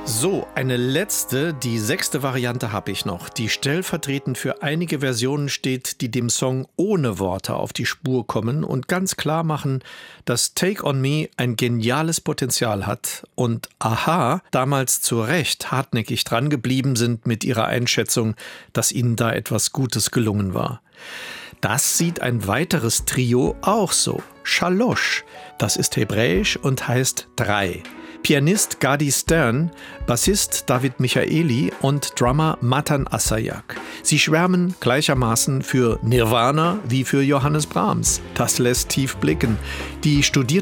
So, eine letzte, die 6. Variante habe ich noch, die stellvertretend für einige Versionen steht, die dem Song ohne Worte auf die Spur kommen und ganz klar machen, dass Take on Me ein geniales Potenzial hat und a-ha damals zu Recht hartnäckig dran geblieben sind mit ihrer Einschätzung, dass ihnen da etwas Gutes gelungen war. Das sieht ein weiteres Trio auch so, Shalosh. Das ist hebräisch und heißt 3. Pianist Gadi Stern, Bassist David Michaeli und Drummer Matan Asayak. Sie schwärmen gleichermaßen für Nirvana wie für Johannes Brahms. Das lässt tief blicken. Die studierte